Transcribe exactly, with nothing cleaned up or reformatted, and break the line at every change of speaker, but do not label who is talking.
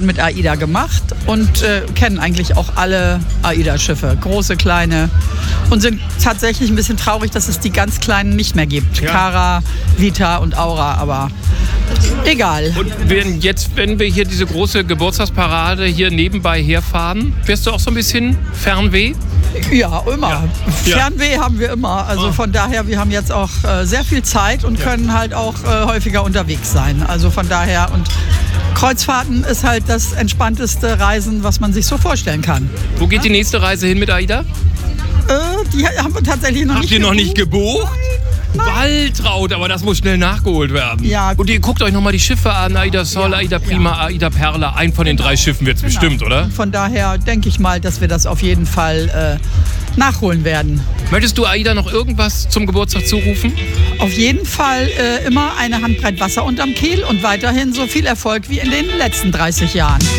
Kreuzfahrten mit AIDA gemacht und äh, kennen eigentlich auch alle AIDA-Schiffe, große, kleine, und sind tatsächlich ein bisschen traurig, dass es die ganz kleinen nicht mehr gibt.
Ja.
Cara, Vita und Aura, aber egal.
Und wenn jetzt, wenn wir hier diese große Geburtstagsparade hier nebenbei herfahren, wirst du auch so ein bisschen Fernweh?
Ja, immer.
Ja.
Fernweh haben wir immer. Also
Ah.
von daher, wir haben jetzt auch äh, sehr viel Zeit und können halt auch äh, häufiger unterwegs sein. Also von daher, und Kreuzfahrten ist halt das entspannteste Reisen, was man sich so vorstellen kann.
Wo geht die nächste Reise hin mit AIDA?
Äh, die haben wir tatsächlich noch
Habt
nicht
ihr noch nicht
gebucht.
gebucht? Waltraud, aber das muss schnell nachgeholt werden.
Ja.
Und ihr guckt euch nochmal die Schiffe an, AIDA Sol,
Ja,
AIDA Prima,
ja.
AIDA Perla. Ein von den drei Schiffen wird es
Genau.
bestimmt, oder?
Von daher denke ich mal, dass wir das auf jeden Fall äh, nachholen werden.
Möchtest du AIDA noch irgendwas zum Geburtstag zurufen?
Auf jeden Fall äh, immer eine Handbreit Wasser unterm Kiel und weiterhin so viel Erfolg wie in den letzten dreißig Jahren.